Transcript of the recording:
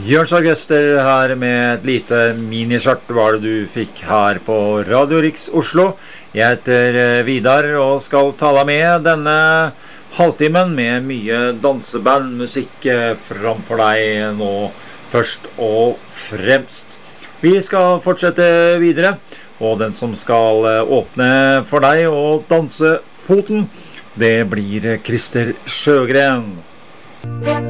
Jørns Orkester her med et lite miniskjørt var det du fikk her på Radio Riks Oslo. Jeg heter Vidar og skal ta deg med denne halvtimen med mye dansebandmusikk framfor deg nå først og fremst. Vi skal fortsette videre, og den som skal åpne for deg og danse foten, det blir Christer Sjøgren.